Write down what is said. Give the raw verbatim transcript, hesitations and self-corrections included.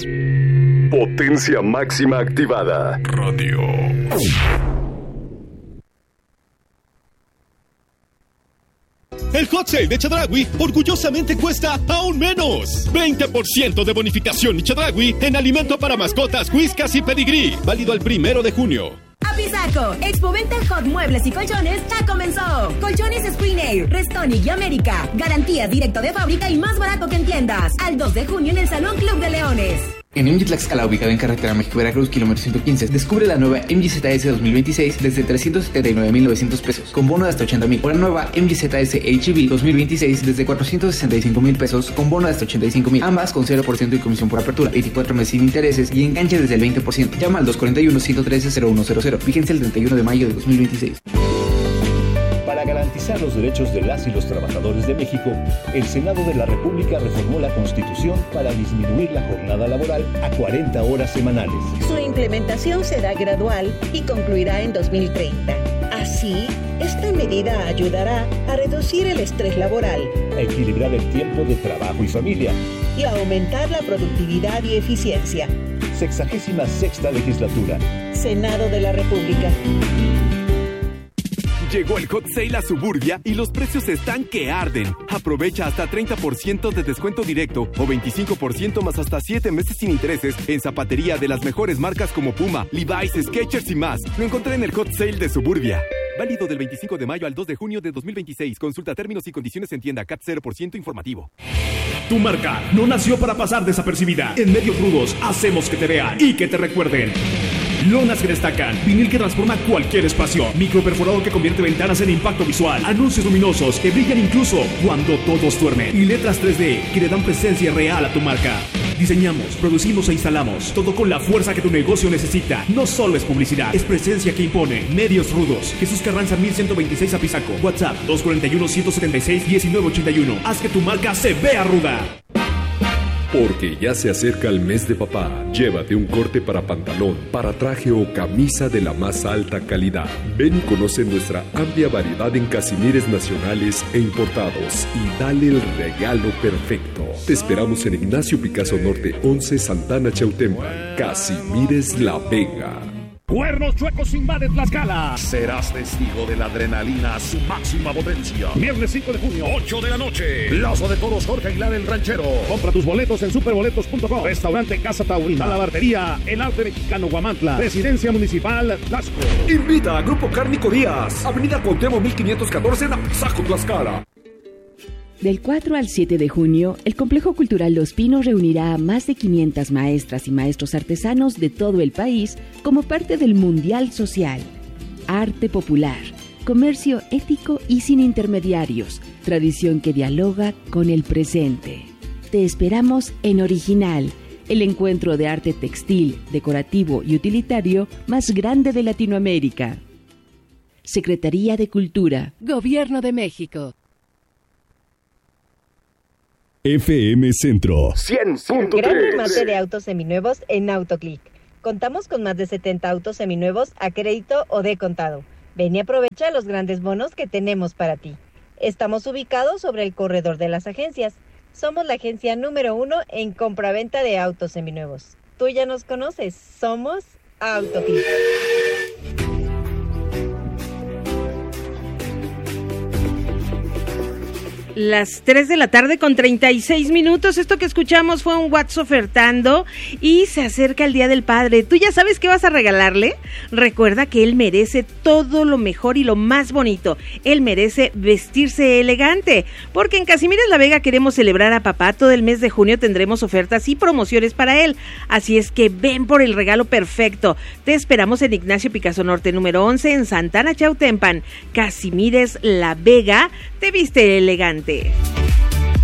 Potencia máxima activada. Radio. El hot sale de Chedraui orgullosamente cuesta aún menos. veinte por ciento de bonificación Chedraui en alimento para mascotas, whiskas y pedigrí. Válido el primero de junio. Apizaco, Expoventa Hot Muebles y Colchones ya comenzó. Colchones Spring Air, Restonic y América. Garantía directo de fábrica y más barato que en tiendas. Al dos de junio en el Salón Club de Leones. En M G Tlaxcala, ubicado en carretera México-Veracruz, kilómetro ciento quince, descubre la nueva M G Z S dos mil veintiséis desde trescientos setenta y nueve mil novecientos pesos, con bono de hasta ochenta mil. O la nueva M G Z S H E V dos mil veintiséis desde cuatrocientos sesenta y cinco mil pesos, con bono de hasta ochenta y cinco mil. Ambas con cero por ciento de comisión por apertura, veinticuatro meses sin intereses y enganche desde el veinte por ciento. Llama al dos cuatro uno, uno uno tres, cero uno cero cero. Fíjense el treinta y uno de mayo de dos mil veintiséis. Para garantizar los derechos de las y los trabajadores de México, el Senado de la República reformó la Constitución para disminuir la jornada laboral a cuarenta horas semanales. Su implementación será gradual y concluirá en dos mil treinta. Así, esta medida ayudará a reducir el estrés laboral, a equilibrar el tiempo de trabajo y familia y a aumentar la productividad y eficiencia. Sexagésima sexta legislatura. Senado de la República. Llegó el hot sale a Suburbia y los precios están que arden. Aprovecha hasta treinta por ciento de descuento directo o veinticinco por ciento más hasta siete meses sin intereses en zapatería de las mejores marcas como Puma, Levi's, Skechers y más. Lo encontré en el hot sale de Suburbia. Válido del veinticinco de mayo al dos de junio de dos mil veintiséis. Consulta términos y condiciones en tienda. C A T cero por ciento informativo. Tu marca no nació para pasar desapercibida. En Medios Rudos hacemos que te vean y que te recuerden. Lonas que destacan, vinil que transforma cualquier espacio, microperforador que convierte ventanas en impacto visual, anuncios luminosos que brillan incluso cuando todos duermen y letras tres D que le dan presencia real a tu marca. Diseñamos, producimos e instalamos, todo con la fuerza que tu negocio necesita. No solo es publicidad, es presencia que impone. Medios Rudos. Jesús Carranza mil ciento veintiséis Apizaco. WhatsApp dos cuatro uno, uno siete seis, uno nueve ocho uno. Haz que tu marca se vea ruda. Porque ya se acerca el mes de papá. Llévate un corte para pantalón, para traje o camisa de la más alta calidad. Ven y conoce nuestra amplia variedad en casimires nacionales e importados y dale el regalo perfecto. Te esperamos en Ignacio Picasso Norte once, Santana Chautempan. Casimires La Vega. Cuernos Chuecos invade Tlaxcala. Serás testigo de la adrenalina a su máxima potencia. Viernes cinco de junio, ocho de la noche. Plaza de Toros Jorge Aguilar el Ranchero. Compra tus boletos en superboletos punto com. Restaurante Casa Taurina. Talabartería El Arte Mexicano Guamantla. Presidencia Municipal Tlaxco. Invita a Grupo Cárnico Díaz. Avenida Cuauhtémoc mil quinientos catorce en Apizaco, Tlaxcala. Del cuatro al siete de junio, el Complejo Cultural Los Pinos reunirá a más de quinientas maestras y maestros artesanos de todo el país como parte del Mundial Social. Arte popular, comercio ético y sin intermediarios, tradición que dialoga con el presente. Te esperamos en Original, el encuentro de arte textil, decorativo y utilitario más grande de Latinoamérica. Secretaría de Cultura, Gobierno de México. F M Centro cien punto tres. Gran remate de autos seminuevos en AutoClick. Contamos con más de setenta autos seminuevos a crédito o de contado. Ven y aprovecha los grandes bonos que tenemos para ti. Estamos ubicados sobre el corredor de las agencias. Somos la agencia número uno en compraventa de autos seminuevos. Tú ya nos conoces. Somos AutoClick. Las tres de la tarde con treinta y seis minutos. Esto que escuchamos fue un WhatsApp ofertando y se acerca el Día del Padre. ¿Tú ya sabes qué vas a regalarle? Recuerda que él merece todo lo mejor y lo más bonito. Él merece vestirse elegante. Porque en Casimires La Vega queremos celebrar a papá. Todo el mes de junio tendremos ofertas y promociones para él. Así es que ven por el regalo perfecto. Te esperamos en Ignacio Picasso Norte número once en Santana Chautempan. Casimires La Vega te viste elegante.